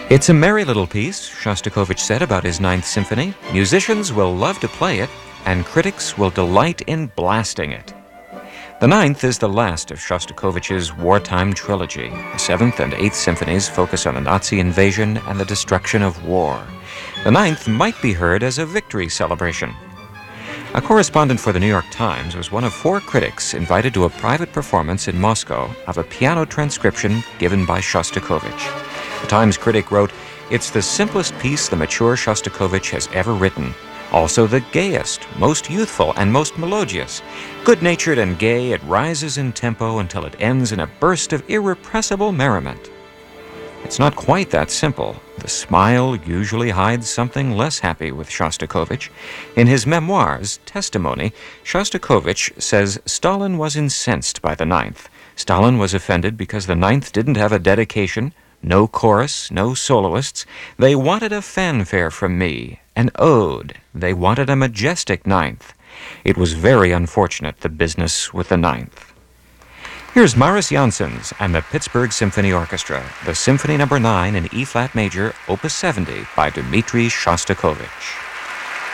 It's a merry little piece, Shostakovich said about his Ninth Symphony. Musicians will love to play it, and critics will delight in blasting it. The Ninth is the last of Shostakovich's wartime trilogy. The Seventh and Eighth Symphonies focus on the Nazi invasion and the destruction of war. The Ninth might be heard as a victory celebration. A correspondent for the New York Times was one of 4 critics invited to a private performance in Moscow of a piano transcription given by Shostakovich. The Times critic wrote, "It's the simplest piece the mature Shostakovich has ever written. Also the gayest, most youthful, and most melodious. Good-natured and gay, it rises in tempo until it ends in a burst of irrepressible merriment." It's not quite that simple. The smile usually hides something less happy with Shostakovich. In his memoirs, Testimony, Shostakovich says Stalin was incensed by the Ninth. Stalin was offended because the Ninth didn't have a dedication, no chorus, no soloists. They wanted a fanfare from me, an ode. They wanted a majestic Ninth. It was very unfortunate, the business with the Ninth. Here's Maris Janssens and the Pittsburgh Symphony Orchestra, the Symphony No. 9 in E-flat major, Opus 70 by Dmitri Shostakovich.